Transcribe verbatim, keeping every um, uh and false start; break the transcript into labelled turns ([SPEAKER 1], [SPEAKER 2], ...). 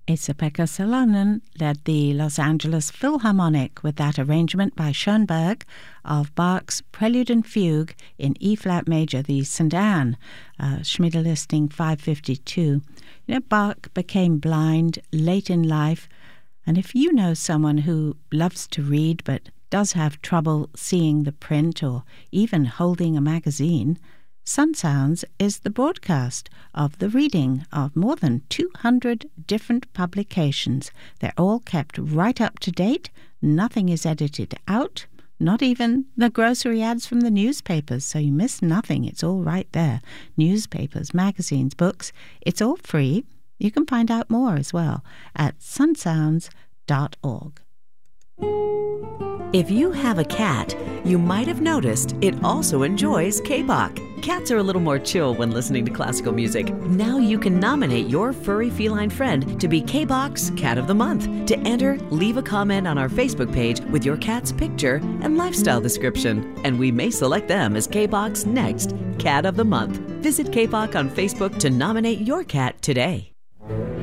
[SPEAKER 1] Esa-Pekka Salonen led the Los Angeles Philharmonic with that arrangement by Schoenberg of Bach's Prelude and Fugue in E-flat major, the Saint Anne, uh, Schmidt listing five fifty-two. You know, Bach became blind late in life, and if you know someone who loves to read but does have trouble seeing the print or even holding a magazine, Sun Sounds is the broadcast of the reading of more than two hundred different publications. They're all kept right up to date. Nothing is edited out, not even the grocery ads from the newspapers, so you miss nothing. It's all right there. Newspapers, magazines, books, it's all free. You can find out more as well at sun sounds dot org.
[SPEAKER 2] If you have a cat, you might have noticed it also enjoys K-Bach. Cats are a little more chill when listening to classical music. Now you can nominate your furry feline friend to be K-Bach's Cat of the Month. To enter, leave a comment on our Facebook page with your cat's picture and lifestyle description, and we may select them as K-Bach's next Cat of the Month. Visit K-Bach on Facebook to nominate your cat today.